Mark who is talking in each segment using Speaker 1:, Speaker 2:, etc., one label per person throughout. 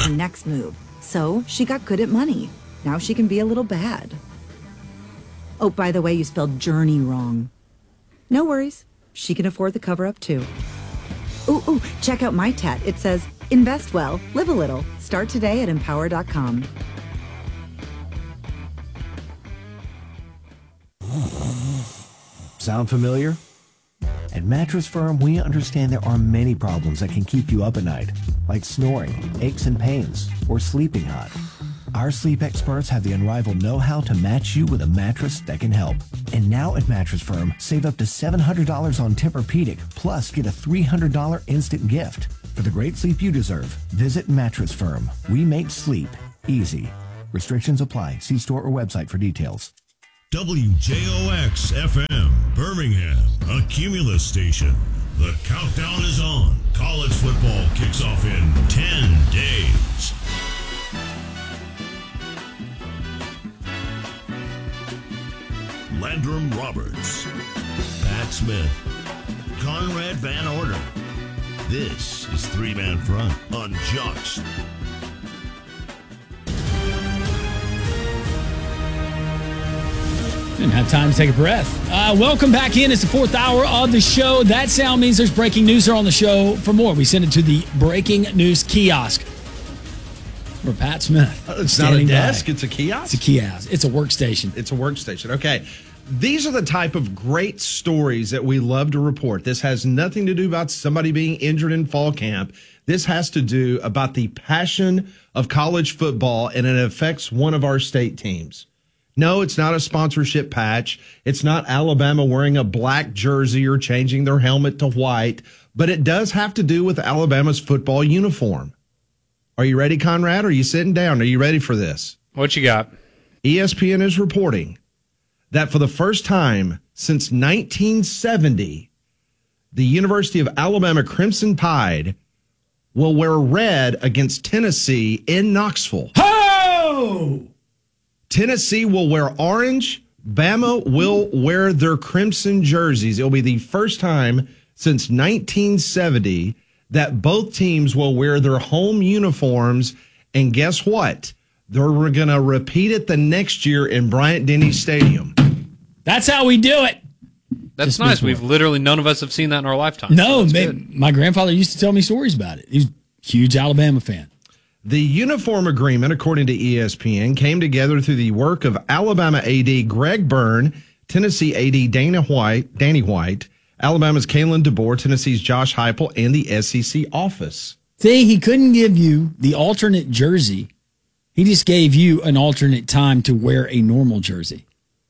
Speaker 1: her next move. So she got good at money. Now she can be a little bad. Oh, by the way, you spelled journey wrong. No worries. She can afford the cover-up, too. Ooh, check out my tat. It says, invest well, live a little. Start today at Empower.com.
Speaker 2: Sound familiar? At Mattress Firm, we understand there are many problems that can keep you up at night, like snoring, aches and pains, or sleeping hot. Our sleep experts have the unrivaled know-how to match you with a mattress that can help. And now at Mattress Firm, save up to $700 on Tempur-Pedic, plus get a $300 instant gift. For the great sleep you deserve, visit Mattress Firm. We make sleep easy. Restrictions apply. See store or website for details.
Speaker 3: WJOX FM, Birmingham, a Cumulus station. The countdown is on. College football kicks off in 10 days. Landrum Roberts, Pat Smith, Conrad Van Order. This is Three Man Front on Jux.
Speaker 4: Didn't have time to take a breath. Welcome back in. It's the fourth hour of the show. That sound means there's breaking news here on the show. For more, we send it to the breaking news kiosk. For Pat Smith.
Speaker 5: It's not a desk, it's a kiosk?
Speaker 4: It's a kiosk. It's a workstation.
Speaker 5: It's a workstation. Okay. These are the type of great stories that we love to report. This has nothing to do about somebody being injured in fall camp. This has to do about the passion of college football, and it affects one of our state teams. No, it's not a sponsorship patch. It's not Alabama wearing a black jersey or changing their helmet to white, but it does have to do with Alabama's football uniform. Are you ready, Conrad? Are you sitting down? Are you ready for this?
Speaker 6: What you got?
Speaker 5: ESPN is reporting that for the first time since 1970, the University of Alabama Crimson Tide will wear red against Tennessee in Knoxville.
Speaker 4: Ho!
Speaker 5: Tennessee will wear orange. Bama will wear their crimson jerseys. It'll be the first time since 1970 that both teams will wear their home uniforms. And guess what? They're going to repeat it the next year in Bryant-Denny Stadium.
Speaker 4: That's how we do it.
Speaker 6: That's nice. We've literally, none of us have seen that in our lifetime.
Speaker 4: No, so my grandfather used to tell me stories about it. He was a huge Alabama fan.
Speaker 5: The uniform agreement, according to ESPN, came together through the work of Alabama AD Greg Byrne, Tennessee AD Danny White, Alabama's Kalen DeBoer, Tennessee's Josh Heupel, and the SEC office.
Speaker 4: See, he couldn't give you the alternate jersey. He just gave you an alternate time to wear a normal jersey.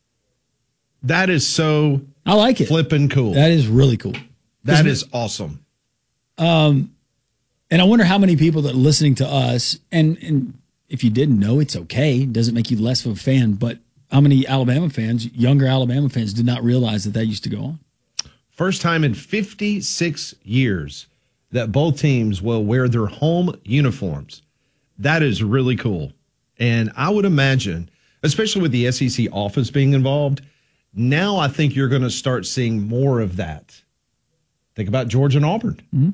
Speaker 5: That is so
Speaker 4: I like it.
Speaker 5: Flippin' cool.
Speaker 4: That is really cool.
Speaker 5: That is awesome.
Speaker 4: And I wonder how many people that are listening to us, and if you didn't know, it's okay. It doesn't make you less of a fan, but how many Alabama fans, younger Alabama fans, did not realize that used to go on?
Speaker 5: First time in 56 years that both teams will wear their home uniforms. That is really cool. And I would imagine, especially with the SEC office being involved, now I think you're going to start seeing more of that. Think about Georgia and Auburn.
Speaker 4: Mm-hmm.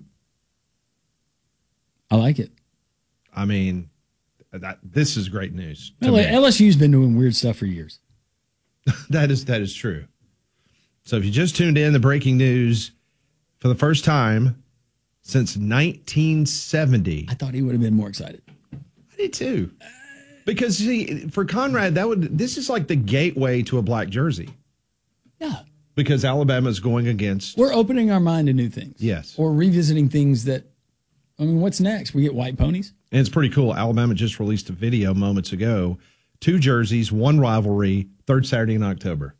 Speaker 4: I like it.
Speaker 5: I mean, this is great news.
Speaker 4: LSU's been doing weird stuff for years.
Speaker 5: That is true. So if you just tuned in, the breaking news for the first time since 1970.
Speaker 4: I thought he would have been more excited.
Speaker 5: I did too. Because see, for Conrad, this is like the gateway to a black jersey.
Speaker 4: Yeah.
Speaker 5: Because Alabama's going against.
Speaker 4: We're opening our mind to new things.
Speaker 5: Yes.
Speaker 4: Or revisiting things that, I mean, what's next? We get white ponies?
Speaker 5: And it's pretty cool. Alabama just released a video moments ago. 2 jerseys, 1 rivalry, third Saturday in October.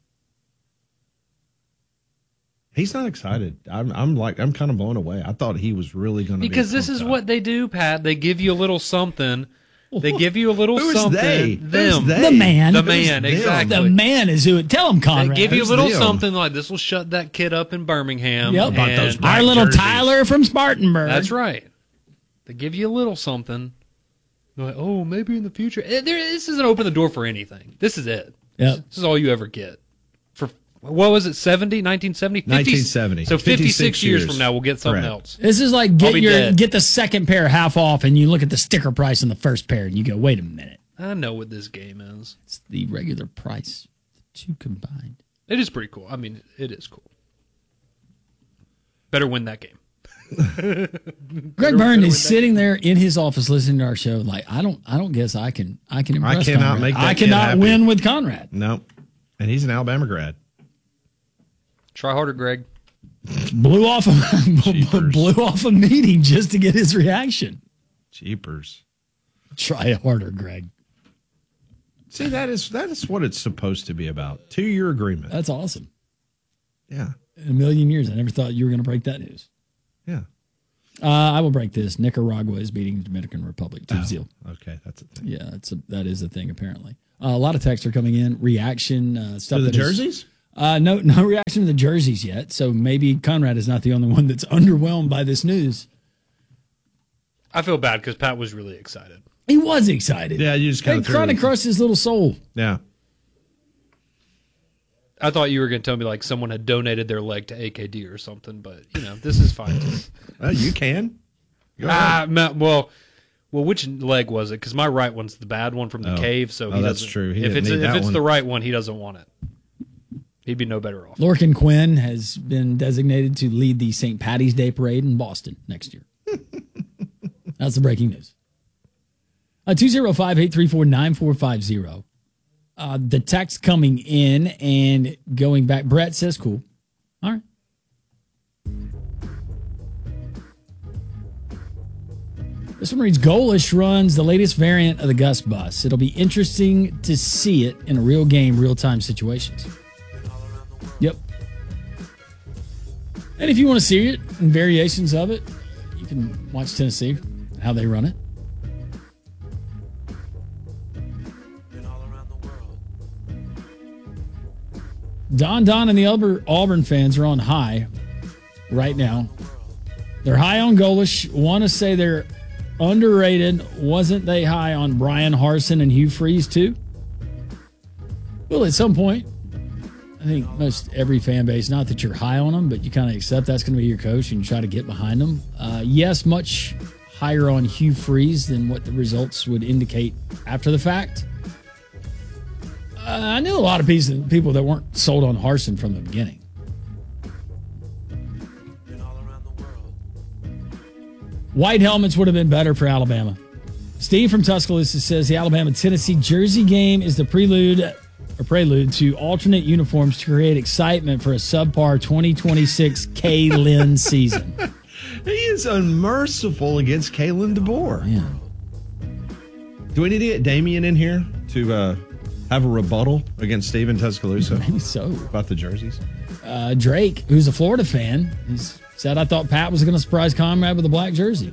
Speaker 5: He's not excited. I'm kind of blown away. I thought he was really going to
Speaker 6: because this is what they do, Pat. They give you a little something. They give you a little something.
Speaker 5: They?
Speaker 6: Them.
Speaker 5: They?
Speaker 4: The man.
Speaker 6: The man, exactly.
Speaker 4: The man is who it. Tell him, Conrad.
Speaker 6: They give you a little
Speaker 5: them?
Speaker 6: something like this will shut that kid up in Birmingham.
Speaker 4: Yep.
Speaker 5: About those
Speaker 6: and
Speaker 5: black
Speaker 4: our little
Speaker 5: jerseys.
Speaker 4: Tyler from Spartanburg.
Speaker 6: That's right. They give you a little something. You're like, oh, maybe in the future. This doesn't open the door for anything. This is it.
Speaker 4: Yep.
Speaker 6: This is all you ever get. For What was it, 1970?
Speaker 5: 1970.
Speaker 6: So 56 years
Speaker 5: years
Speaker 6: from now, we'll get something
Speaker 5: Correct.
Speaker 6: else.
Speaker 4: This is like
Speaker 6: I'll be dead.
Speaker 4: get the second pair half off, and you look at the sticker price on the first pair, and you go, wait a minute.
Speaker 6: I know what this game is.
Speaker 4: It's the regular price. The two combined.
Speaker 6: It is pretty cool. I mean, it is cool. Better win that game.
Speaker 4: Greg Byrne is sitting there in his office listening to our show. Like, I don't guess I can impress
Speaker 5: cannot
Speaker 4: Conrad.
Speaker 5: make that
Speaker 4: I
Speaker 5: kid
Speaker 4: cannot
Speaker 5: happy.
Speaker 4: win with Conrad.
Speaker 5: No. And he's an Alabama grad.
Speaker 6: Try harder, Greg.
Speaker 4: Blew off a meeting just to get his reaction.
Speaker 5: Jeepers.
Speaker 4: Try harder, Greg.
Speaker 5: See, that is what it's supposed to be about. 2-year agreement.
Speaker 4: That's awesome.
Speaker 5: Yeah.
Speaker 4: In a million years, I never thought you were going to break that news.
Speaker 5: Yeah.
Speaker 4: I will break this. Nicaragua is beating the Dominican Republic 2-0.
Speaker 5: Okay, that's a thing.
Speaker 4: Yeah, that is a thing apparently. A lot of texts are coming in. Reaction stuff.
Speaker 5: To the
Speaker 4: that is-
Speaker 5: jerseys?
Speaker 4: No reaction to the jerseys yet. So maybe Conrad is not the only one that's underwhelmed by this news.
Speaker 6: I feel bad because Pat was really excited.
Speaker 4: He was excited.
Speaker 5: Yeah, you just kind
Speaker 4: kind
Speaker 5: of
Speaker 4: of crushed his little soul.
Speaker 5: Yeah.
Speaker 6: I thought you were going to tell me like someone had donated their leg to AKD or something, but this is fine.
Speaker 5: You can. Go ahead.
Speaker 6: Well, which leg was it? Because my right one's the bad one from the cave. So he
Speaker 5: that's
Speaker 6: doesn't-
Speaker 5: true. He
Speaker 6: If
Speaker 5: didn't
Speaker 6: it's
Speaker 5: need that one.
Speaker 6: the right one, he doesn't want it. He'd be no better off.
Speaker 4: Lorcan Quinn has been designated to lead the St. Patty's Day Parade in Boston next year. That's the breaking news. 205-834-9450. The text coming in and going back. Brett says, cool. All right. This one reads, Golish runs the latest variant of the Gus bus. It'll be interesting to see it in a real game, real-time situations. Yep. And if you want to see it and variations of it, you can watch Tennessee, how they run it. Don and the Auburn fans are on high right now. They're high on Golish. Want to say they're underrated. Wasn't they high on Brian Harsin and Hugh Freeze too? Well, at some point, I think most every fan base, not that you're high on them, but you kind of accept that's going to be your coach and you try to get behind them. Yes, much higher on Hugh Freeze than what the results would indicate after the fact. I knew a lot of people that weren't sold on Harsin from the beginning. White helmets would have been better for Alabama. Steve from Tuscaloosa says the Alabama-Tennessee jersey game is the prelude to alternate uniforms to create excitement for a subpar 2026 K-Lin season.
Speaker 5: He is unmerciful against Kalen DeBoer.
Speaker 4: Yeah.
Speaker 5: Do we need to get Damian in here to have a rebuttal against Steve in Tuscaloosa
Speaker 4: Maybe so.
Speaker 5: about the jerseys?
Speaker 4: Drake, who's a Florida fan, said, I thought Pat was going to surprise Conrad with a black jersey.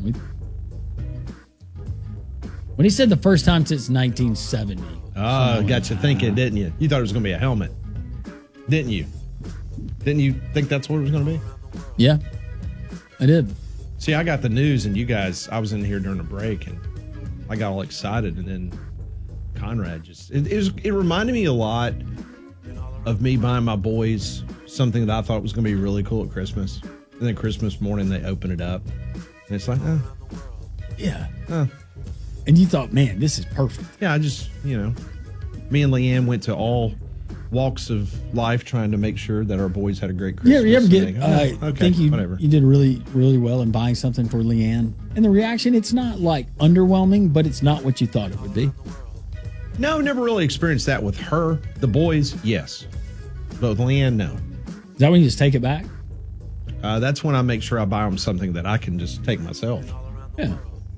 Speaker 4: When he said the first time since 1970.
Speaker 5: Oh, got you thinking, didn't you? You thought it was going to be a helmet, didn't you? Didn't you think that's what it was going to be?
Speaker 4: Yeah, I did.
Speaker 5: See, I got the news, and you guys, I was in here during a break, and I got all excited, and then Conrad it reminded me a lot of me buying my boys something that I thought was going to be really cool at Christmas. And then Christmas morning, they open it up, and it's like,
Speaker 4: Yeah. And you thought, man, this is perfect.
Speaker 5: yeah, I just, me and Leanne went to all walks of life trying to make sure that our boys had a great Christmas.
Speaker 4: You ever get,
Speaker 5: And
Speaker 4: I think
Speaker 5: whatever.
Speaker 4: you did really, really well in buying something for Leanne. And the reaction, it's not like underwhelming, but it's not what you thought it would be.
Speaker 5: No, never really experienced that with her. The boys, yes. But with Leanne, no.
Speaker 4: Is that when you just take it back?
Speaker 5: That's when I make sure I buy them something that I can just take myself.
Speaker 4: Yeah.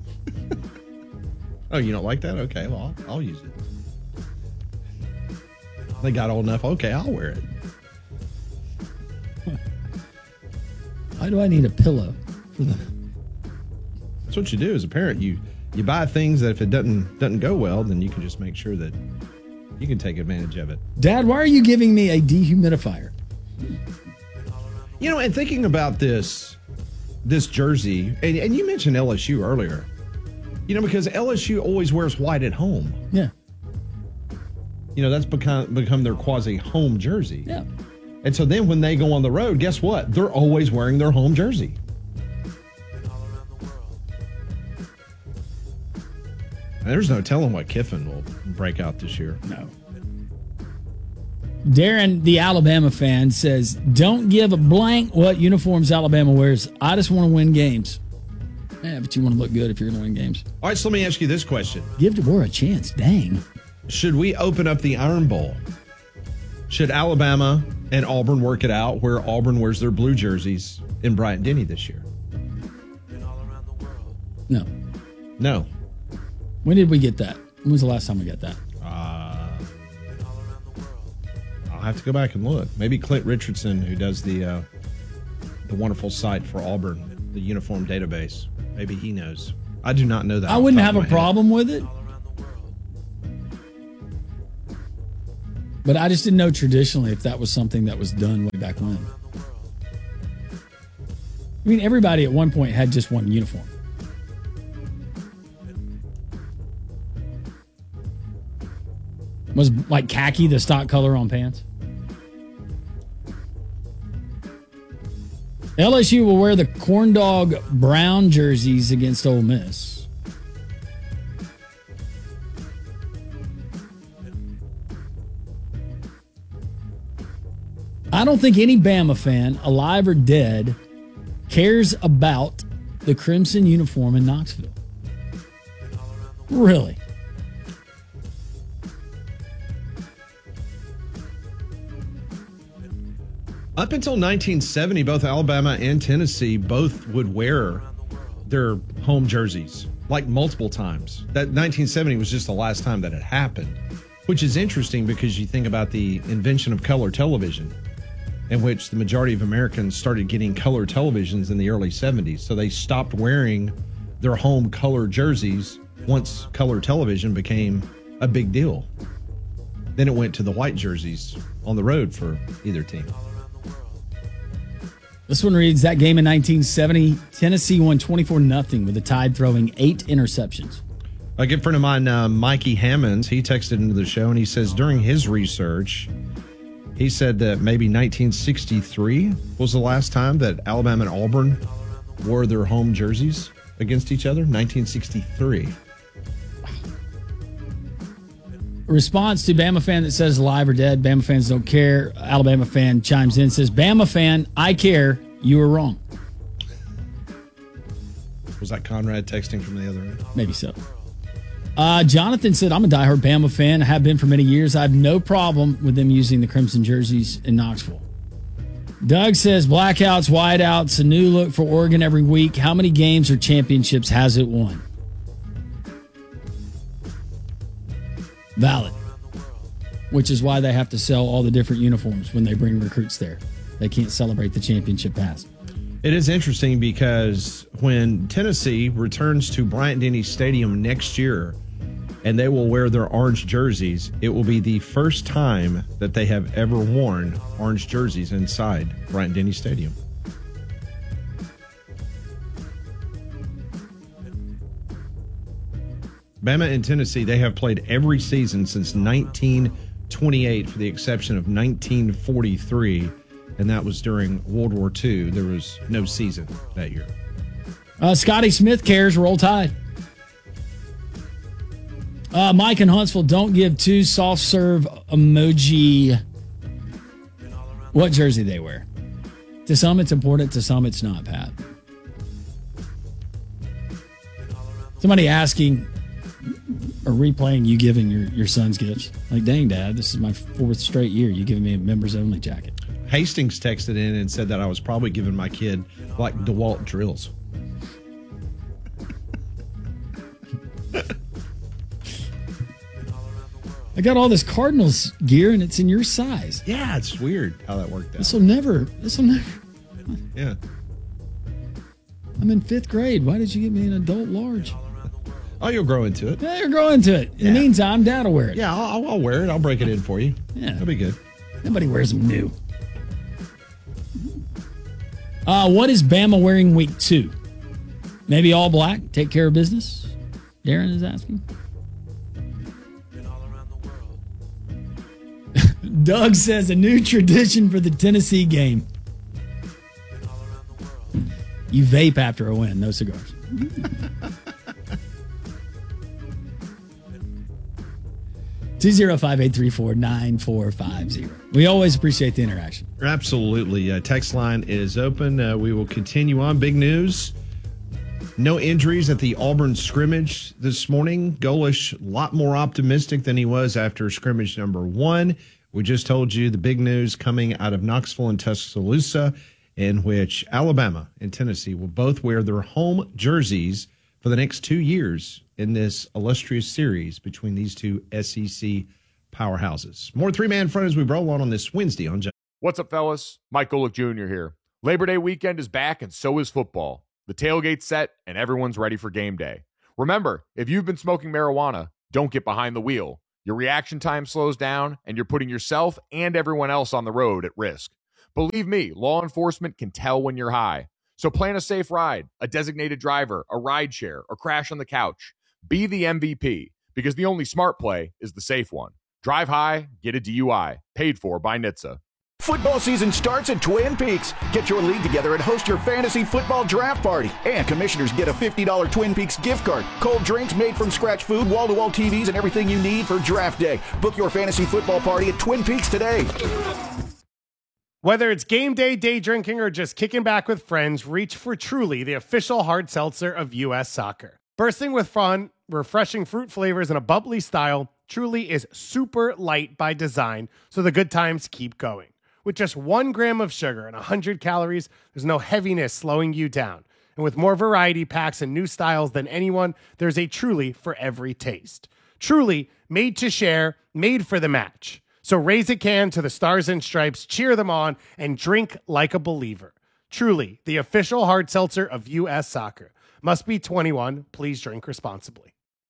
Speaker 5: Oh, you don't like that? Okay, well, I'll use it. They got old enough. Okay, I'll wear it.
Speaker 4: Why do I need a pillow for the...
Speaker 5: That's what you do as a parent. You buy things that if it doesn't go well, then you can just make sure that you can take advantage of it.
Speaker 4: Dad, why are you giving me a dehumidifier?
Speaker 5: And thinking about this jersey, and you mentioned LSU earlier, because LSU always wears white at home.
Speaker 4: Yeah.
Speaker 5: That's become their quasi home jersey.
Speaker 4: Yeah.
Speaker 5: And so then when they go on the road, guess what? They're always wearing their home jersey. And there's no telling what Kiffin will break out this year.
Speaker 4: No. Darren, the Alabama fan, says, don't give a blank what uniforms Alabama wears. I just want to win games. Yeah, but you want to look good if you're going to win games.
Speaker 5: All right, so let me ask you this question.
Speaker 4: Give DeBoer a chance. Dang.
Speaker 5: Should we open up the Iron Bowl? Should Alabama and Auburn work it out where Auburn wears their blue jerseys in Bryant-Denny this year?
Speaker 4: No.
Speaker 5: No.
Speaker 4: When did we get that? When was the last time we got that?
Speaker 5: I'll have to go back and look. Maybe Clint Richardson, who does the wonderful site for Auburn, the uniform database. Maybe he knows. I do not know that.
Speaker 4: I wouldn't have a problem with it. But I just didn't know traditionally if that was something that was done way back when. I mean, everybody at one point had just one uniform. Was like khaki the stock color on pants? LSU will wear the corn dog brown jerseys against Ole Miss. I don't think any Bama fan, alive or dead, cares about the crimson uniform in Knoxville. Really?
Speaker 5: Up until 1970, both Alabama and Tennessee both would wear their home jerseys, like multiple times. That 1970 was just the last time that it happened, which is interesting because you think about the invention of color television, in which the majority of Americans started getting color televisions in the early 70s. So they stopped wearing their home color jerseys once color television became a big deal. Then it went to the white jerseys on the road for either team.
Speaker 4: This one reads, that game in 1970, Tennessee won 24-0 with the Tide throwing 8 interceptions.
Speaker 5: A good friend of mine, Mikey Hammonds, he texted into the show and he says during his research, he said that maybe 1963 was the last time that Alabama and Auburn wore their home jerseys against each other. 1963.
Speaker 4: A response to Bama fan that says alive or dead, Bama fans don't care. Alabama fan chimes in, says, Bama fan, I care. You were wrong.
Speaker 5: Was that Conrad texting from the other end?
Speaker 4: Maybe so. Jonathan said, I'm a diehard Bama fan. I have been for many years. I have no problem with them using the crimson jerseys in Knoxville. Doug says, blackouts, whiteouts, a new look for Oregon every week. How many games or championships has it won? Valid. Which is why they have to sell all the different uniforms when they bring recruits there. They can't celebrate the championship pass.
Speaker 5: It is interesting because when Tennessee returns to Bryant-Denny Stadium next year and they will wear their orange jerseys, it will be the first time that they have ever worn orange jerseys inside Bryant-Denny Stadium. Bama and Tennessee, they have played every season since 1928, for the exception of 1943, and that was during World War II. There was no season that year.
Speaker 4: Scotty Smith cares. Roll Tide. Mike in Huntsville, don't give 2 soft serve emoji what jersey they wear. To some, it's important. To some, it's not, Pat. Somebody asking or replaying you giving your son's gifts. Like, dang, Dad, this is my 4th straight year you giving me a members-only jacket.
Speaker 5: Hastings texted in and said that I was probably giving my kid, like, DeWalt drills.
Speaker 4: I got all this Cardinals gear, and it's in your size.
Speaker 5: Yeah, it's weird how that worked out.
Speaker 4: This will never.
Speaker 5: Yeah.
Speaker 4: I'm in 5th grade. Why did you get me an adult large?
Speaker 5: Oh, you'll grow into it.
Speaker 4: Yeah, you're growing into it. In the meantime, Dad will wear it.
Speaker 5: Yeah, I'll wear it. I'll break it in for you.
Speaker 4: Yeah.
Speaker 5: That'll be good.
Speaker 4: Nobody wears them new. What is Bama wearing week 2? Maybe all black? Take care of business? Darren is asking. Doug says a new tradition for the Tennessee game. You vape after a win, no cigars. (205-834-9450). We always appreciate the interaction.
Speaker 5: Absolutely. Text line is open. We will continue on. Big news. No injuries at the Auburn scrimmage this morning. Golish, a lot more optimistic than he was after scrimmage number 1. We just told you the big news coming out of Knoxville and Tuscaloosa, in which Alabama and Tennessee will both wear their home jerseys for the next 2 years in this illustrious series between these two SEC powerhouses. More three-man front as we roll on this Wednesday on.
Speaker 7: What's up, fellas? Mike Golick Jr. here. Labor Day weekend is back, and so is football. The tailgate's set, and everyone's ready for game day. Remember, if you've been smoking marijuana, don't get behind the wheel. Your reaction time slows down, and you're putting yourself and everyone else on the road at risk. Believe me, law enforcement can tell when you're high. So plan a safe ride, a designated driver, a ride share, or crash on the couch. Be the MVP, because the only smart play is the safe one. Drive high, get a DUI. Paid for by NHTSA.
Speaker 8: Football season starts at Twin Peaks. Get your league together and host your fantasy football draft party. And commissioners get a $50 Twin Peaks gift card, cold drinks, made from scratch food, wall-to-wall TVs, and everything you need for draft day. Book your fantasy football party at Twin Peaks today.
Speaker 9: Whether it's game day, day drinking, or just kicking back with friends, reach for Truly, the official hard seltzer of U.S. Soccer. Bursting with fun, refreshing fruit flavors, and a bubbly style, Truly is super light by design, so the good times keep going. With just 1 gram of sugar and 100 calories, there's no heaviness slowing you down. And with more variety packs and new styles than anyone, there's a Truly for every taste. Truly, made to share, made for the match. So raise a can to the Stars and Stripes, cheer them on, and drink like a believer. Truly, the official hard seltzer of U.S. Soccer. Must be 21. Please drink responsibly.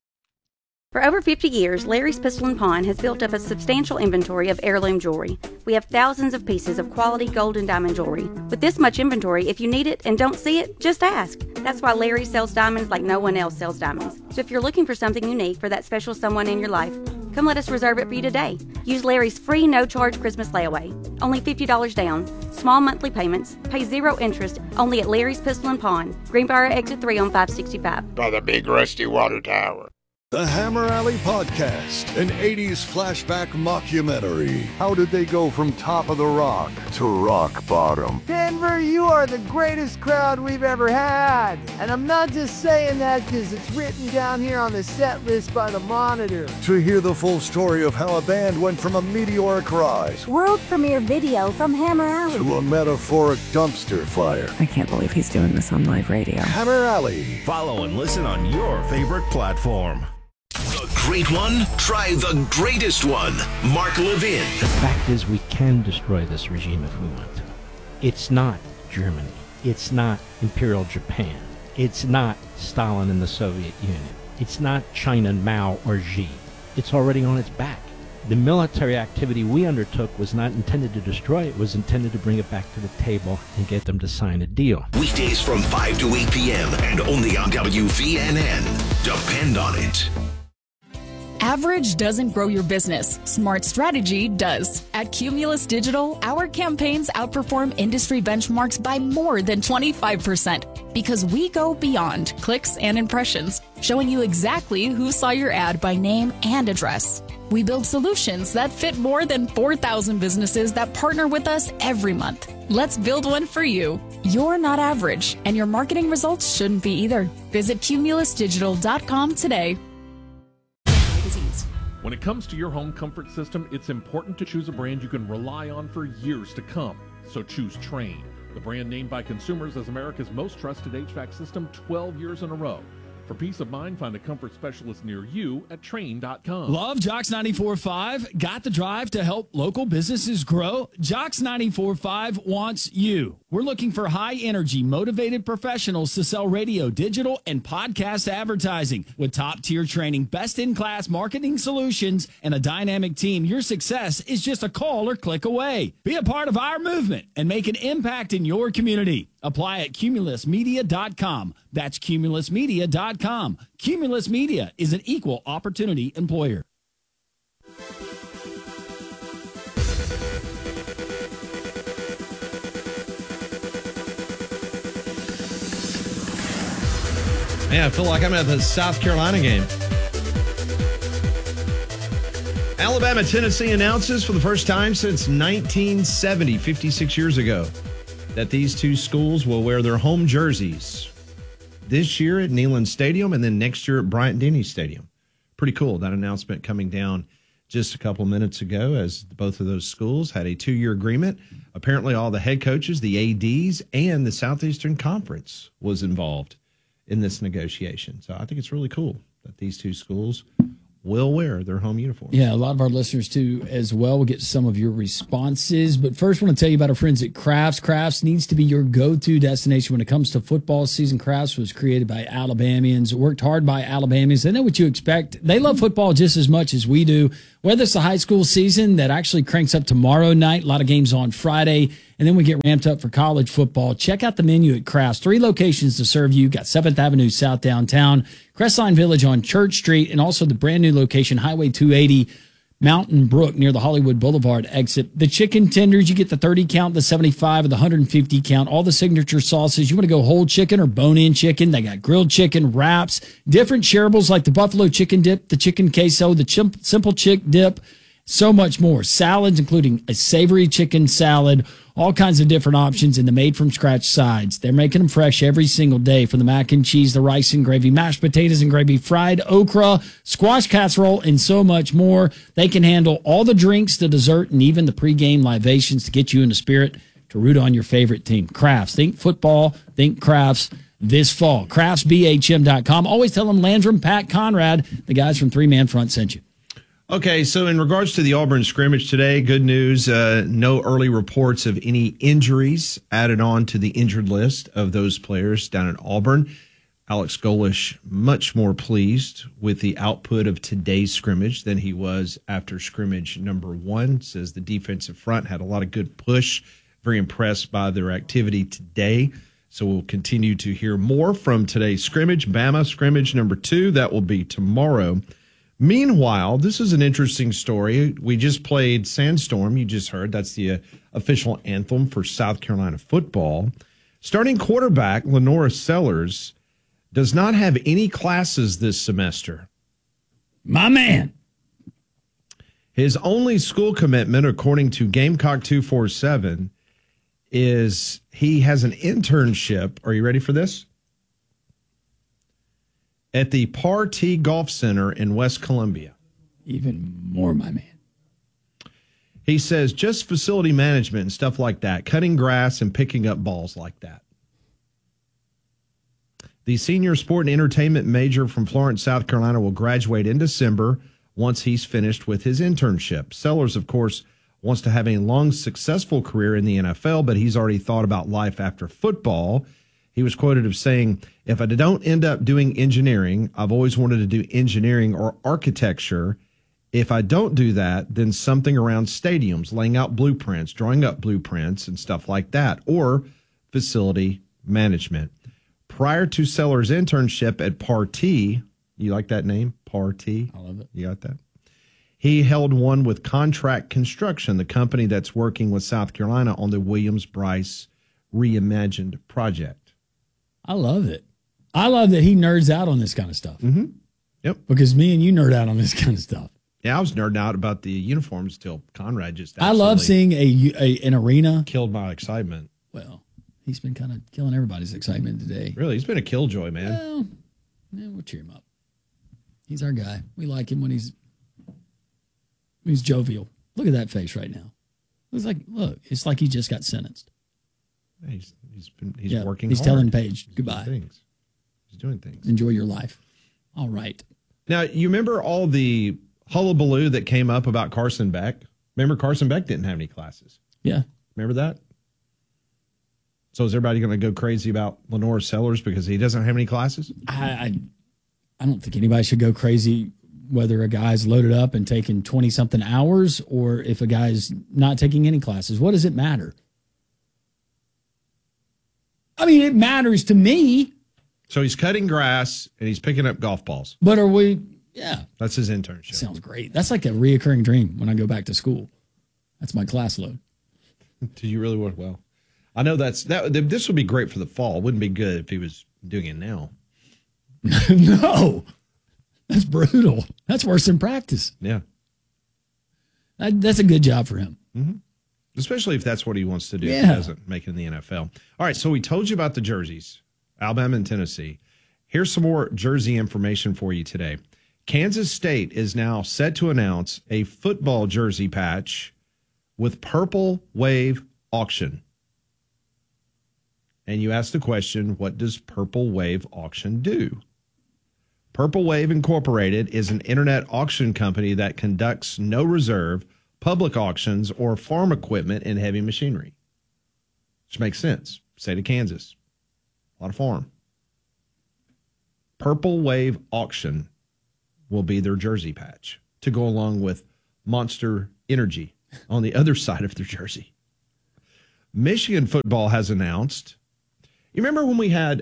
Speaker 10: For over 50 years, Larry's Pistol and Pawn has built up a substantial inventory of heirloom jewelry. We have thousands of pieces of quality gold and diamond jewelry. With this much inventory, if you need it and don't see it, just ask. That's why Larry sells diamonds like no one else sells diamonds. So if you're looking for something unique for that special someone in your life, come let us reserve it for you today. Use Larry's free no-charge Christmas layaway. Only $50 down. Small monthly payments. Pay 0 interest. Only at Larry's Pistol and Pawn. Greenbrier Exit 3 on 565.
Speaker 11: By the big rusty water tower.
Speaker 12: The Hammer Alley Podcast, an 80s flashback mockumentary. How did they go from top of the rock to rock bottom?
Speaker 13: Denver, you are the greatest crowd we've ever had. And I'm not just saying that because it's written down here on the set list by the Monitor.
Speaker 12: To hear the full story of how a band went from a meteoric rise,
Speaker 14: world premiere video from Hammer Alley,
Speaker 12: to a metaphoric dumpster fire.
Speaker 15: I can't believe he's doing this on live radio.
Speaker 12: Hammer Alley.
Speaker 3: Follow and listen on your favorite platform. The great one? Try the greatest one. Mark Levin.
Speaker 16: The fact is, we can destroy this regime if we want to. It's not Germany. It's not Imperial Japan. It's not Stalin and the Soviet Union. It's not China, Mao, or Xi. It's already on its back. The military activity we undertook was not intended to destroy it. It was intended to bring it back to the table and get them to sign a deal.
Speaker 3: Weekdays from 5 to 8 p.m. and only on WVNN. Depend on it.
Speaker 17: Average doesn't grow your business. Smart strategy does. At Cumulus Digital, our campaigns outperform industry benchmarks by more than 25% because we go beyond clicks and impressions, showing you exactly who saw your ad by name and address. We build solutions that fit more than 4,000 businesses that partner with us every month. Let's build one for you. You're not average, and your marketing results shouldn't be either. Visit cumulusdigital.com today.
Speaker 18: When it comes to your home comfort system, it's important to choose a brand you can rely on for years to come. So choose Trane, the brand named by consumers as America's most trusted HVAC system 12 years in a row. For peace of mind, find a comfort specialist near you at Trane.com.
Speaker 4: Love Jocks 94.5. Got the drive to help local businesses grow? Jocks 94.5 wants you. We're looking for high-energy, motivated professionals to sell radio, digital, and podcast advertising. With top-tier training, best-in-class marketing solutions, and a dynamic team, your success is just a call or click away. Be a part of our movement and make an impact in your community. Apply at cumulusmedia.com. That's cumulusmedia.com. Cumulus Media is an equal opportunity employer.
Speaker 5: Man, I feel like I'm at the South Carolina game. Alabama, Tennessee announces for the first time since 1970, 56 years ago, that these two schools will wear their home jerseys this year at Neyland Stadium and then next year at Bryant-Denny Stadium. Pretty cool. That announcement coming down just a couple minutes ago as both of those schools had a 2-year agreement. Apparently all the head coaches, the ADs, and the Southeastern Conference was involved in this negotiation. So I think it's really cool that these two schools will wear their home uniforms.
Speaker 4: Yeah, a lot of our listeners, too, as well. We'll get some of your responses. But first, I want to tell you about our friends at Crafts. Crafts needs to be your go-to destination when it comes to football season. Crafts was created by Alabamians, worked hard by Alabamians. They know what you expect. They love football just as much as we do. Whether it's the high school season that actually cranks up tomorrow night, a lot of games on Friday, and then we get ramped up for college football. Check out the menu at Crafts. 3 locations to serve you. Got 7th Avenue South downtown, Crestline Village on Church Street, and also the brand new location, Highway 280, Mountain Brook, near the Hollywood Boulevard exit. The chicken tenders, you get the 30 count, the 75, or the 150 count. All the signature sauces. You want to go whole chicken or bone-in chicken? They got grilled chicken, wraps, different shareables like the buffalo chicken dip, the chicken queso, the simple chick dip, so much more. Salads, including a savory chicken salad, all kinds of different options, and the made-from-scratch sides. They're making them fresh every single day, from the mac and cheese, the rice and gravy, mashed potatoes and gravy, fried okra, squash casserole, and so much more. They can handle all the drinks, the dessert, and even the pregame libations to get you in the spirit to root on your favorite team. Crafts. Think football. Think Crafts this fall. CraftsBHM.com. Always tell them Landrum, Pat Conrad, the guys from Three Man Front sent you.
Speaker 5: Okay, so in regards to the Auburn scrimmage today, good news, no early reports of any injuries added on to the injured list of those players down at Auburn. Alex Golesh much more pleased with the output of today's scrimmage than he was after scrimmage number 1. Says the defensive front had a lot of good push. Very impressed by their activity today. So we'll continue to hear more from today's scrimmage. Bama scrimmage number 2, that will be tomorrow. Meanwhile, this is an interesting story. We just played Sandstorm. You just heard that's the official anthem for South Carolina football. Starting quarterback Lenora Sellers does not have any classes this semester.
Speaker 4: My man.
Speaker 5: His only school commitment, according to Gamecock 247, is he has an internship. Are you ready for this? At the Partee Golf Center in West Columbia.
Speaker 4: Even more, my man.
Speaker 5: He says just facility management and stuff like that, cutting grass and picking up balls like that. The senior sport and entertainment major from Florence, South Carolina will graduate in December once he's finished with his internship. Sellers, of course, wants to have a long, successful career in the NFL, but he's already thought about life after football. He was quoted as saying, if I don't end up doing engineering, I've always wanted to do engineering or architecture. If I don't do that, then something around stadiums, laying out blueprints, drawing up blueprints and stuff like that, or facility management. Prior to Sellers' internship at Partee, you like that name? Partee?
Speaker 4: I love it.
Speaker 5: You got that? He held one with Contract Construction, the company that's working with South Carolina on the Williams-Brice Reimagined project.
Speaker 4: I love it. I love that he nerds out on this kind of stuff.
Speaker 5: Mm-hmm. Yep.
Speaker 4: Because me and you nerd out on this kind of stuff.
Speaker 5: Yeah, I was nerding out about the uniforms till Conrad just
Speaker 4: I love seeing an arena.
Speaker 5: Killed my excitement.
Speaker 4: Well, he's been kind of killing everybody's excitement today.
Speaker 5: Really? He's been a killjoy, man.
Speaker 4: Well, we'll cheer him up. He's our guy. We like him when he's jovial. Look at that face right now. It's like he just got sentenced.
Speaker 5: He's working
Speaker 4: He's
Speaker 5: hard.
Speaker 4: telling Paige goodbye.
Speaker 5: He's doing things.
Speaker 4: Enjoy your life. All right.
Speaker 5: Now, you remember all the hullabaloo that came up about Carson Beck? Remember Carson Beck didn't have any classes.
Speaker 4: Yeah.
Speaker 5: Remember that? So is everybody going to go crazy about Lenora Sellers because he doesn't have any classes?
Speaker 4: I don't think anybody should go crazy whether a guy's loaded up and taking 20-something hours or if a guy's not taking any classes. What does it matter? I mean, it matters to me.
Speaker 5: So he's cutting grass and he's picking up golf balls.
Speaker 4: But are we? Yeah.
Speaker 5: That's his internship.
Speaker 4: Sounds great. That's like a reoccurring dream when I go back to school. That's my class load.
Speaker 5: Do you really want? Well, I know this would be great for the fall. It wouldn't be good if he was doing it now.
Speaker 4: No. That's brutal. That's worse than practice.
Speaker 5: Yeah.
Speaker 4: That's a good job for him.
Speaker 5: Mm-hmm. Especially if that's what he wants to do.
Speaker 4: Yeah.
Speaker 5: If he doesn't make it in the NFL. All right, so we told you about the jerseys, Alabama and Tennessee. Here's some more jersey information for you today. Kansas State is now set to announce a football jersey patch with Purple Wave Auction. And you asked the question, what does Purple Wave Auction do? Purple Wave Incorporated is an internet auction company that conducts no reserve public auctions or farm equipment and heavy machinery. Which makes sense. State of Kansas. A lot of farm. Purple Wave Auction will be their jersey patch to go along with Monster Energy on the other side of their jersey. Michigan football has announced. You remember when we had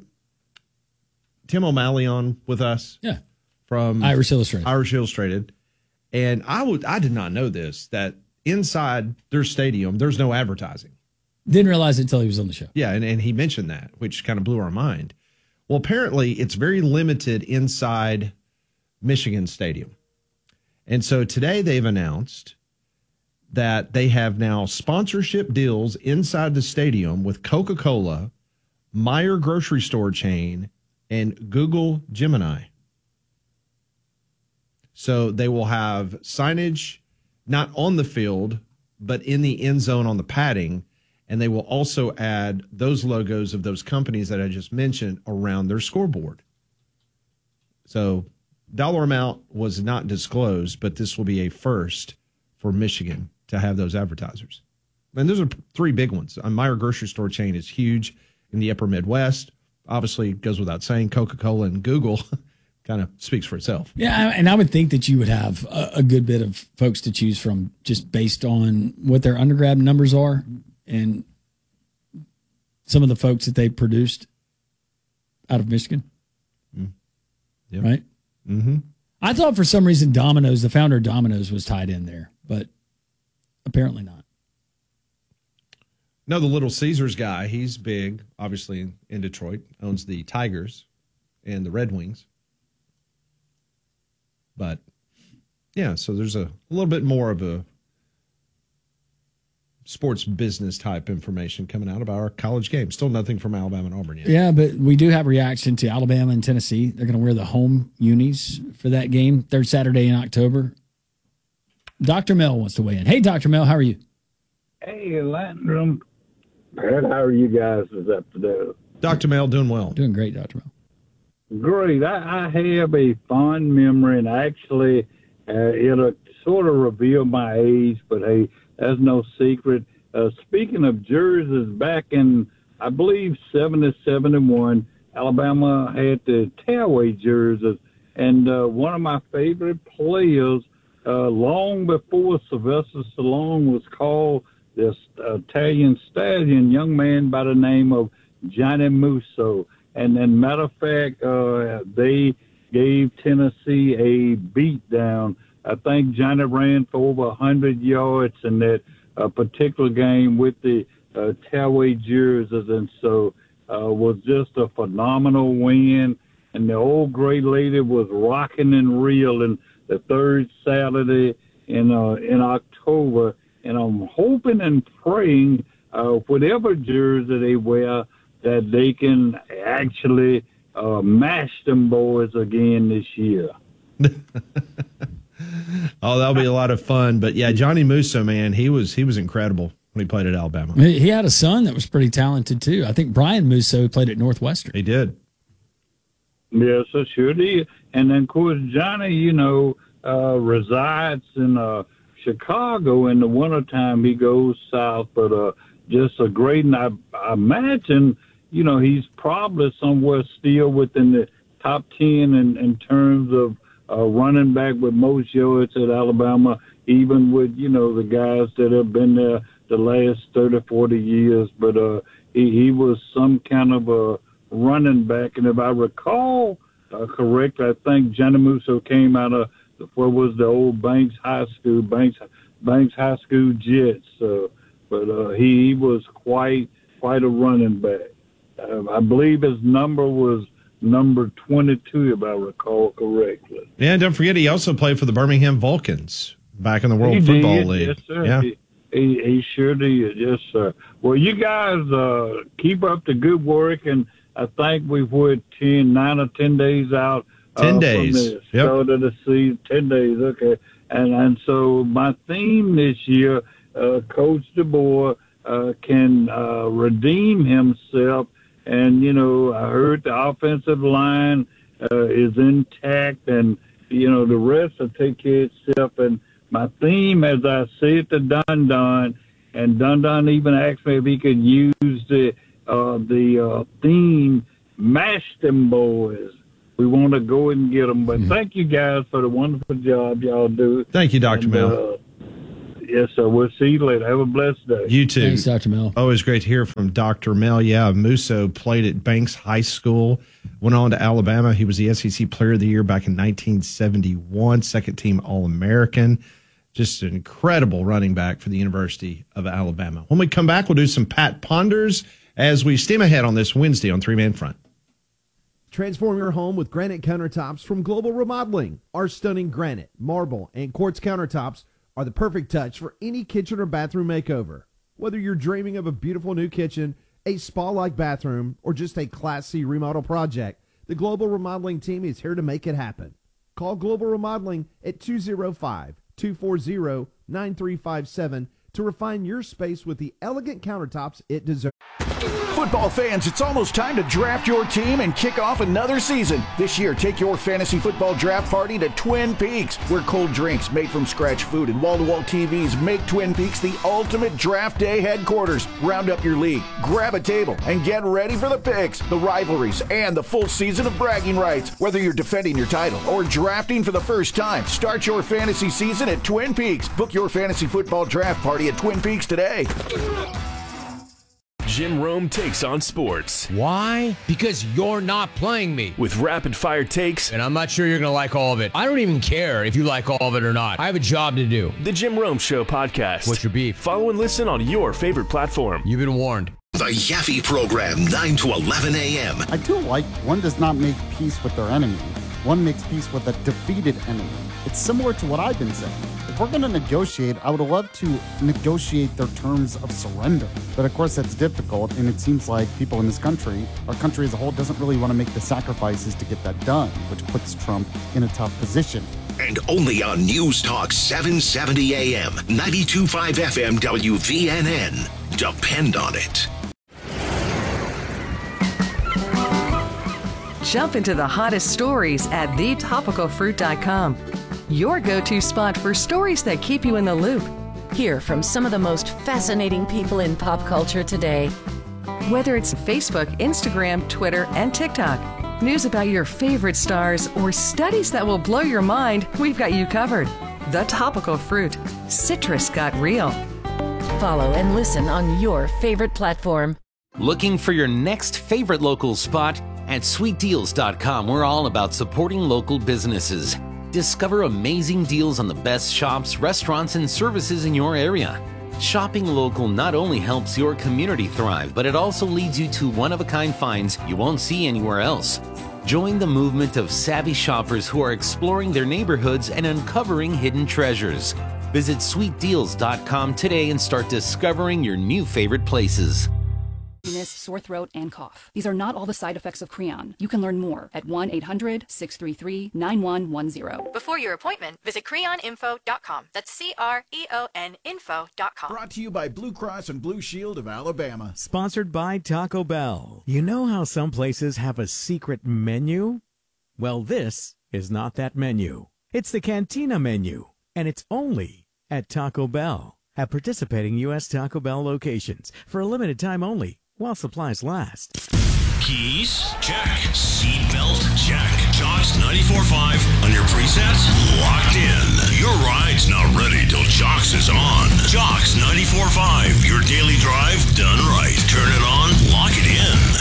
Speaker 5: Tim O'Malley on with us?
Speaker 4: Yeah.
Speaker 5: From
Speaker 4: Irish Illustrated.
Speaker 5: And I did not know this, that inside their stadium, there's no advertising.
Speaker 4: Didn't realize it until he was on the show.
Speaker 5: Yeah, and he mentioned that, which kind of blew our mind. Well, apparently it's very limited inside Michigan Stadium. And so today they've announced that they have now sponsorship deals inside the stadium with Coca-Cola, Meijer grocery store chain, and Google Gemini. So they will have signage not on the field, but in the end zone on the padding. And they will also add those logos of those companies that I just mentioned around their scoreboard. So dollar amount was not disclosed, but this will be a first for Michigan to have those advertisers. And those are three big ones. Meijer grocery store chain is huge in the upper Midwest. Obviously, it goes without saying, Coca-Cola and Google kind of speaks for itself.
Speaker 4: Yeah, and I would think that you would have a good bit of folks to choose from just based on what their undergrad numbers are and some of the folks that they produced out of Michigan.
Speaker 5: Yep.
Speaker 4: Right?
Speaker 5: Mm-hmm.
Speaker 4: I thought for some reason Domino's, the founder of Domino's, was tied in there, but apparently not.
Speaker 5: No, the Little Caesars guy, he's big, obviously, in Detroit, owns the Tigers and the Red Wings. But, yeah, so there's a little bit more of a sports business type information coming out about our college game. Still nothing from Alabama and Auburn yet.
Speaker 4: Yeah, but we do have reaction to Alabama and Tennessee. They're going to wear the home unis for that game, third Saturday in October. Dr. Mel wants to weigh in. Hey, Dr. Mel, how are you?
Speaker 19: Hey, Latin Room. Pat, how are you guys this afternoon?
Speaker 5: Dr. Mel, doing well.
Speaker 4: Doing great, Dr. Mel.
Speaker 19: Great. I have a fond memory, and actually it'll sort of reveal my age, but hey, that's no secret. Speaking of jerseys, back in, I believe, 70, 71, Alabama had the tearaway jerseys, and one of my favorite players, long before Sylvester Stallone was called this Italian stallion, young man by the name of Johnny Musso. And then, matter of fact, they gave Tennessee a beat down. I think Johnny ran for over 100 yards in that particular game with the tearaway jerseys, and so was just a phenomenal win. And the old gray lady was rocking and reeling the third Saturday in October. And I'm hoping and praying whatever jersey they wear, that they can actually match them boys again this year.
Speaker 5: Oh, that'll be a lot of fun. But yeah, Johnny Musso, man, he was incredible when he played at Alabama.
Speaker 4: He had a son that was pretty talented too. I think Brian Musso played at Northwestern.
Speaker 5: He did.
Speaker 19: Yes, I sure did. And then, of course, Johnny, resides in Chicago. In the wintertime, he goes south, but just a great, and I imagine, he's probably somewhere still within the top 10 in terms of running back with most yards at Alabama, even with, the guys that have been there the last 30, 40 years. But he was some kind of a running back. And if I recall correct, I think Johnny Musso came out of what was the old Banks High School Jets. But he was quite a running back. I believe his number was number 22, if I recall correctly.
Speaker 5: Yeah, don't forget he also played for the Birmingham Vulcans back in the World Football League.
Speaker 19: Yes, sir.
Speaker 5: Yeah.
Speaker 19: He sure did. Yes, sir. Well, you guys keep up the good work, and I think we've 9 or 10 days out.
Speaker 5: 10 days.
Speaker 19: From the start of the season. 10 days, okay. And so my theme this year, Coach DeBoer can redeem himself. And, I heard the offensive line is intact, and, the rest will take care of itself. And my theme, as I said to Don Don, and Don Don even asked me if he could use the theme, Mash Them Boys. We want to go and get them. But thank you guys for the wonderful job y'all do.
Speaker 5: Thank you, Dr. Mel.
Speaker 19: Yes, sir. We'll see you later. Have a blessed day.
Speaker 5: You too.
Speaker 4: Thanks, Dr. Mel.
Speaker 5: Always great to hear from Dr. Mel. Yeah, Musso played at Banks High School, went on to Alabama. He was the SEC Player of the Year back in 1971, second-team All-American. Just an incredible running back for the University of Alabama. When we come back, we'll do some Pat Ponders as we steam ahead on this Wednesday on Three Man Front.
Speaker 20: Transform your home with granite countertops from Global Remodeling. Our stunning granite, marble, and quartz countertops are the perfect touch for any kitchen or bathroom makeover. Whether you're dreaming of a beautiful new kitchen, a spa-like bathroom, or just a Class C remodel project, the Global Remodeling team is here to make it happen. Call Global Remodeling at 205-240-9357 to refine your space with the elegant countertops it deserves.
Speaker 8: Football fans, it's almost time to draft your team and kick off another season. This year, take your fantasy football draft party to Twin Peaks, where cold drinks made from scratch food and wall-to-wall TVs make Twin Peaks the ultimate draft day headquarters. Round up your league, grab a table, and get ready for the picks, the rivalries, and the full season of bragging rights. Whether you're defending your title or drafting for the first time, start your fantasy season at Twin Peaks. Book your fantasy football draft party at Twin Peaks today.
Speaker 21: Jim Rome takes on sports.
Speaker 22: Why? Because you're not playing me.
Speaker 21: With rapid-fire takes.
Speaker 22: And I'm not sure you're going to like all of it. I don't even care if you like all of it or not. I have a job to do.
Speaker 21: The Jim Rome Show podcast.
Speaker 22: What's your beef?
Speaker 21: Follow and listen on your favorite platform.
Speaker 22: You've been warned.
Speaker 23: The Yaffe Program, 9 to 11 a.m.
Speaker 24: I do like one does not make peace with their enemy. One makes peace with a defeated enemy. It's similar to what I've been saying. If we're going to negotiate, I would love to negotiate their terms of surrender. But of course, that's difficult, and it seems like people in this country, our country as a whole, doesn't really want to make the sacrifices to get that done, which puts Trump in a tough position.
Speaker 23: And only on News Talk 770 AM, 92.5 FM WVNN. Depend on it.
Speaker 25: Jump into the hottest stories at thetopicalfruit.com. Your go-to spot for stories that keep you in the loop.
Speaker 26: Hear from some of the most fascinating people in pop culture today.
Speaker 25: Whether it's Facebook, Instagram, Twitter, and TikTok, news about your favorite stars, or studies that will blow your mind, we've got you covered. The Topical Fruit. Citrus got real.
Speaker 26: Follow and listen on your favorite platform.
Speaker 27: Looking for your next favorite local spot? At sweetdeals.com, we're all about supporting local businesses. Discover amazing deals on the best shops, restaurants, and services in your area. Shopping local not only helps your community thrive, but it also leads you to one-of-a-kind finds you won't see anywhere else. Join the movement of savvy shoppers who are exploring their neighborhoods and uncovering hidden treasures. Visit sweetdeals.com today and start discovering your new favorite places.
Speaker 28: Sore throat, and cough. These are not all the side effects of Creon. You can learn more at 1-800-633-9110.
Speaker 29: Before your appointment, visit creoninfo.com. That's CREON info.com.
Speaker 30: Brought to you by Blue Cross and Blue Shield of Alabama.
Speaker 31: Sponsored by Taco Bell. You know how some places have a secret menu? Well, this is not that menu. It's the Cantina menu, and it's only at Taco Bell. At participating U.S. Taco Bell locations for a limited time only, while supplies last.
Speaker 3: Keys? Check. Seatbelt? Check. Jocks 94.5 on your presets? Locked in. Your ride's not ready till Jocks is on. Jocks 94.5, your daily drive done right. Turn it on, lock it in.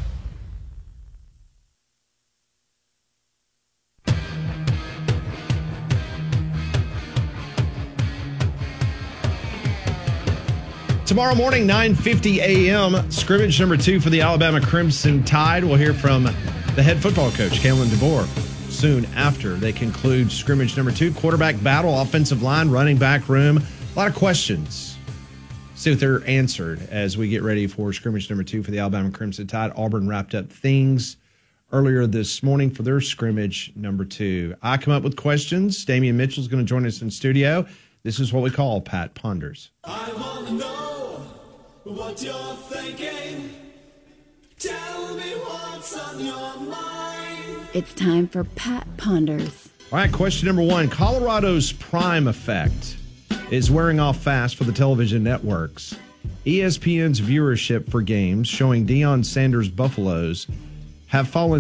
Speaker 5: Tomorrow morning, 9:50 a.m., scrimmage number 2 for the Alabama Crimson Tide. We'll hear from the head football coach, Kalen DeBoer, soon after they conclude scrimmage number 2. Quarterback battle, offensive line, running back room. A lot of questions. See what they're answered as we get ready for scrimmage number 2 for the Alabama Crimson Tide. Auburn wrapped up things earlier this morning for their scrimmage number 2. I come up with questions. Damian Mitchell's going to join us in studio. This is what we call Pat Ponders.
Speaker 1: I want to know what you're thinking. Tell me what's on your mind.
Speaker 2: It's time for Pat Ponders.
Speaker 5: All right, question number 1. Colorado's prime effect is wearing off fast for the television networks. ESPN's viewership for games showing Deion Sanders' Buffaloes have fallen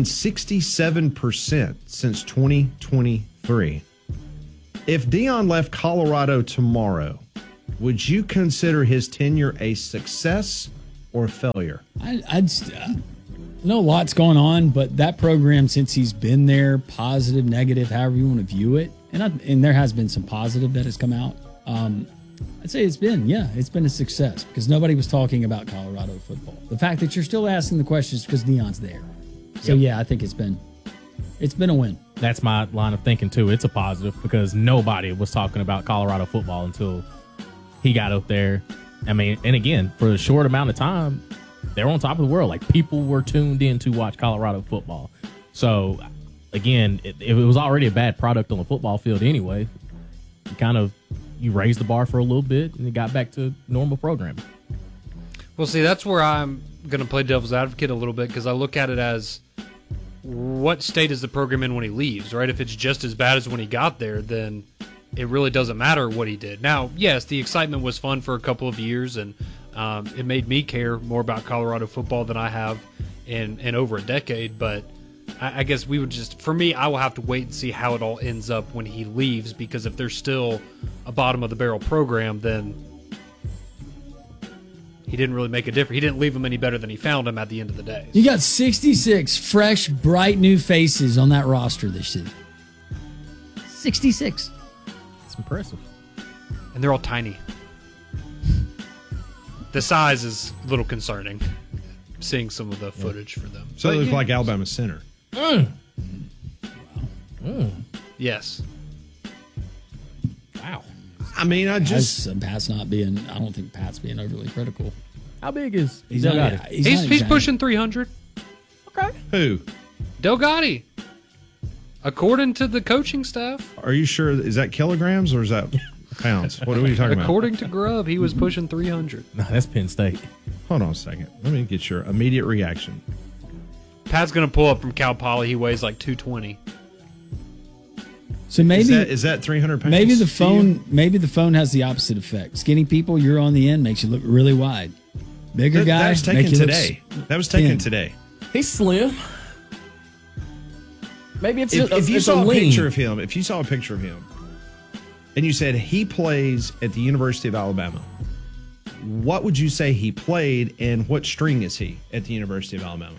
Speaker 5: 67% since 2023. If Deion left Colorado tomorrow, would you consider his tenure a success or a failure?
Speaker 4: I know a lot's going on, but that program, since he's been there, positive, negative, however you want to view it, and there has been some positive that has come out. I'd say it's been a success because nobody was talking about Colorado football. The fact that you're still asking the questions because Deion's there. So, I think it's been a win.
Speaker 6: That's my line of thinking, too. It's a positive because nobody was talking about Colorado football until he got up there. I mean, and again, for a short amount of time, they were on top of the world. Like, people were tuned in to watch Colorado football. So, again, it was already a bad product on the football field anyway. You raised the bar for a little bit, and it got back to normal programming.
Speaker 7: Well, see, that's where I'm going to play devil's advocate a little bit because I look at it as what state is the program in when he leaves, right? If it's just as bad as when he got there, then it really doesn't matter what he did. Now, yes, the excitement was fun for a couple of years, and it made me care more about Colorado football than I have in over a decade, but I guess we would for me, I will have to wait and see how it all ends up when he leaves, because if there's still a bottom-of-the-barrel program, then he didn't really make a difference. He didn't leave him any better than he found him at the end of the day.
Speaker 4: You got 66 fresh, bright new faces on that roster this season. 66.
Speaker 6: It's impressive.
Speaker 7: And they're all tiny. The size is a little concerning, seeing some of the footage for them.
Speaker 5: So they look like Alabama center.
Speaker 7: Yes.
Speaker 6: Wow.
Speaker 5: I mean,
Speaker 4: Pat's not being. I don't think Pat's being overly critical.
Speaker 6: How big is
Speaker 4: He's
Speaker 6: Del
Speaker 4: not-
Speaker 6: Gotti?
Speaker 7: He's pushing 300.
Speaker 6: Okay.
Speaker 5: Who?
Speaker 7: Del Gotti. According to the coaching staff.
Speaker 5: Are you sure? Is that kilograms or is that pounds? What are we talking about?
Speaker 7: According to Grubb, he was pushing 300.
Speaker 6: No, that's Penn State.
Speaker 5: Hold on a second. Let me get your immediate reaction.
Speaker 7: Pat's going to pull up from Cal Poly. He weighs like 220.
Speaker 4: So maybe
Speaker 5: is that 300 pounds?
Speaker 4: Maybe the phone has the opposite effect. Skinny people, you're on the end, makes you look really wide. Bigger guy,
Speaker 5: that was taken
Speaker 4: make you look
Speaker 5: today. That was taken
Speaker 4: thin.
Speaker 5: today.
Speaker 6: He's slim. Maybe it's
Speaker 5: If you
Speaker 6: it's
Speaker 5: saw a
Speaker 6: lean.
Speaker 5: picture of him, and you said he plays at the University of Alabama, what would you say he played, and what string is he at the University of Alabama?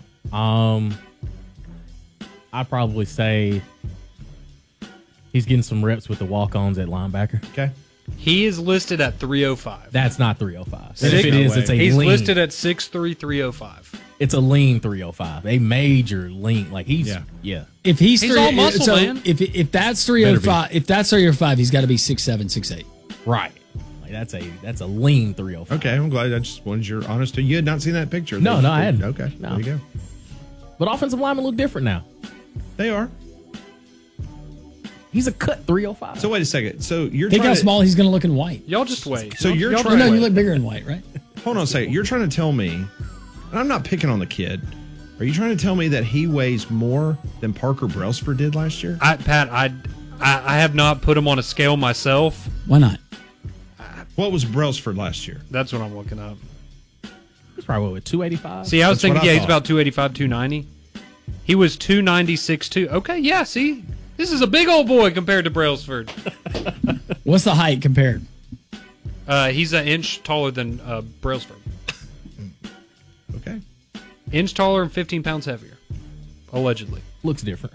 Speaker 6: I'd probably say he's getting some reps with the walk-ons at linebacker.
Speaker 5: Okay.
Speaker 7: He is listed at 305.
Speaker 6: That's not 305.
Speaker 7: Six-
Speaker 6: If it is, it's a
Speaker 7: He's
Speaker 6: lean.
Speaker 7: listed at 6'3", 305.
Speaker 6: It's a lean 305. A major lean. Like he's yeah.
Speaker 4: If he's
Speaker 7: all muscle, man.
Speaker 4: If that's 305, he's got to be 6'7", 6'8".
Speaker 6: Right. Like that's a lean 305.
Speaker 5: Okay, I'm glad. I just wanted your honesty. You had not seen that picture.
Speaker 6: No, I hadn't.
Speaker 5: Okay,
Speaker 6: No.
Speaker 5: there you go.
Speaker 6: But offensive linemen look different now.
Speaker 5: They are.
Speaker 6: He's a cut 305.
Speaker 5: So wait a second. So you're
Speaker 4: Think
Speaker 5: trying
Speaker 4: how
Speaker 5: to,
Speaker 4: small he's going to look in white.
Speaker 7: Y'all just wait.
Speaker 5: So you're
Speaker 7: Y'all
Speaker 5: trying
Speaker 4: No,
Speaker 5: to
Speaker 4: you look bigger in white, right?
Speaker 5: Hold on a second. You're trying to tell me, and I'm not picking on the kid. Are you trying to tell me that he weighs more than Parker Brailsford did last year?
Speaker 7: Pat, I have not put him on a scale myself.
Speaker 4: Why not?
Speaker 5: What was Brailsford last year?
Speaker 7: That's what I'm looking up.
Speaker 6: He's probably with 285.
Speaker 7: See, I was
Speaker 5: That's what
Speaker 7: thinking,
Speaker 5: I
Speaker 7: he's
Speaker 5: thought.
Speaker 7: about 285, 290. He was 296.2. Okay, yeah, see? This is a big old boy compared to Brailsford.
Speaker 4: What's the height compared?
Speaker 7: He's an inch taller than Brailsford.
Speaker 5: Okay.
Speaker 7: Inch taller and 15 pounds heavier. Allegedly.
Speaker 6: Looks different.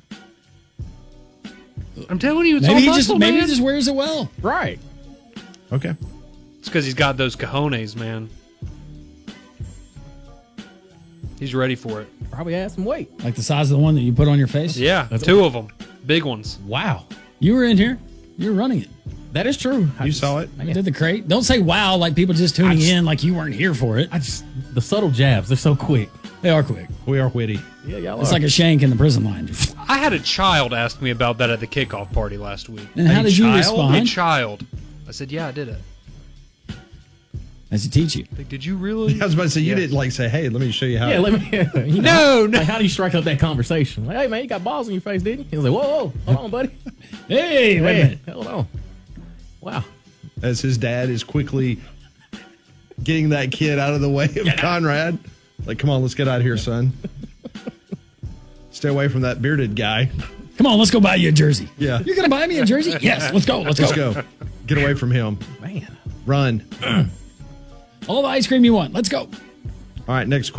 Speaker 7: I'm telling you, it's
Speaker 4: Maybe
Speaker 7: all muscle,
Speaker 4: maybe
Speaker 7: man.
Speaker 4: he just wears it well.
Speaker 6: Right.
Speaker 5: Okay.
Speaker 7: It's because he's got those cojones, man. He's ready for it.
Speaker 6: Probably had some weight.
Speaker 4: Like the size of the one that you put on your face?
Speaker 7: Yeah, two of them. Big ones.
Speaker 6: Wow.
Speaker 4: You were in here. You were running it.
Speaker 6: That is true.
Speaker 5: You saw it?
Speaker 4: You did the crate. Don't say wow like people just tuning in like you weren't here for it.
Speaker 6: The subtle jabs, they're so quick.
Speaker 4: They are quick.
Speaker 5: We are witty.
Speaker 6: Yeah, y'all
Speaker 4: It's
Speaker 6: are.
Speaker 4: like a shank in the prison line.
Speaker 7: I had a child ask me about that at the kickoff party last week.
Speaker 4: And how did you respond?
Speaker 7: A child. I said, yeah, I did it.
Speaker 4: As he teach you.
Speaker 7: Like, did you really?
Speaker 5: I was about to say, you didn't like say, hey, let me show you how.
Speaker 6: Yeah, let me. You
Speaker 7: No.
Speaker 6: Like, how do you strike up that conversation? Like, hey, man, you got balls in your face, didn't you? He was like, whoa, hold on, buddy.
Speaker 4: Hey, wait a minute.
Speaker 6: Hold on. Wow.
Speaker 5: As his dad is quickly getting that kid out of the way of Conrad. Like, come on, let's get out of here, son. Stay away from that bearded guy.
Speaker 4: Come on, let's go buy you a jersey.
Speaker 5: Yeah.
Speaker 4: You're going to buy me a jersey? Yes, let's go. Let's go.
Speaker 5: Get away from him.
Speaker 6: Man.
Speaker 5: Run.
Speaker 4: All the ice cream you want. Let's go.
Speaker 5: All right, next question.